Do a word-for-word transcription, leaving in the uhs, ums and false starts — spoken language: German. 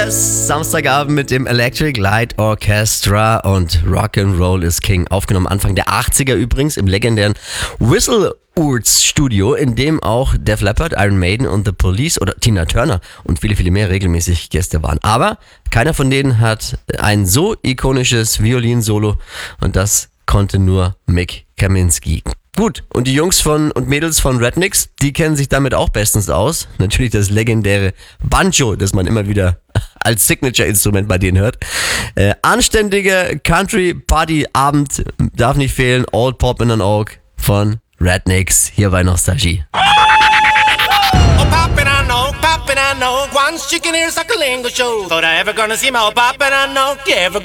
Yes, Samstagabend mit dem Electric Light Orchestra und Rock'n'Roll is King. Aufgenommen Anfang der achtziger übrigens im legendären Whistleurts Studio, in dem auch Def Leppard, Iron Maiden und The Police oder Tina Turner und viele, viele mehr regelmäßig Gäste waren. Aber keiner von denen hat ein so ikonisches Violinsolo und das konnte nur Mick Kaminski. Gut, und die Jungs von und Mädels von Rednecks, die kennen sich damit auch bestens aus. Natürlich das legendäre Banjo, das man immer wieder als Signature-Instrument bei denen hört. Äh, anständiger Country-Party-Abend darf nicht fehlen. Old Pop in an Oak von Rednecks hier bei Nostalgie. Oh, poppin' I know, poppin' I know. Once you can hear Suckalingo show. Thought I ever gonna see my oh, poppin' I know. You ever